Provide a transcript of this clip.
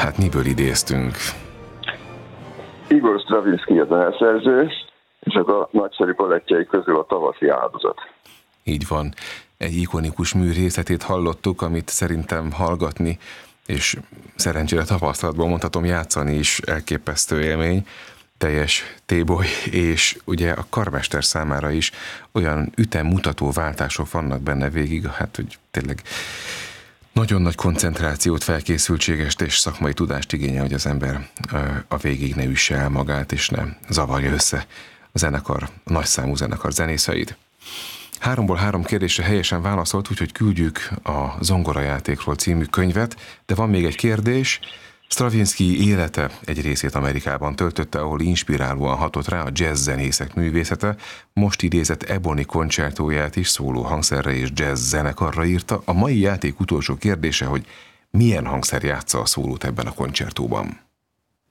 Hát miből idéztünk? Igor Stravinsky a zeneszerző, és a nagyszerű balettjei közül a Tavaszi áldozat. Így van. Egy ikonikus mű részletét hallottuk, amit szerintem hallgatni, és szerencsére tapasztalatból mondhatom, játszani is elképesztő élmény, teljes téboly, és ugye a karmester számára is olyan ütemmutató váltások vannak benne végig, hát hogy tényleg nagyon nagy koncentrációt, felkészültségest és szakmai tudást igényel, hogy az ember a végig ne üsse el magát, és ne zavarja össze a zenekar, a nagyszámú zenekar zenészeit. 3-ból 3 kérdésre helyesen válaszolt, úgyhogy küldjük a Zongorajátékról című könyvet, de van még egy kérdés. Stravinsky élete egy részét Amerikában töltötte, ahol inspirálóan hatott rá a jazz zenészek művészete, most idézett Ebony koncertóját is szóló hangszerre és jazz zenekarra írta. A mai játék utolsó kérdése, hogy milyen hangszer játsza a szólót ebben a koncertóban?